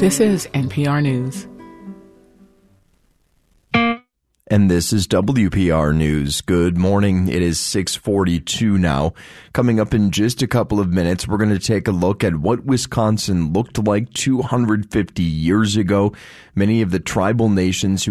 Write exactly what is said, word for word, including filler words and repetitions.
This is N P R News. And this is W P R News. Good morning. It is six forty-two now. Coming up in just a couple of minutes, we're going to take a look at what Wisconsin looked like two hundred fifty years ago. Many of the tribal nations who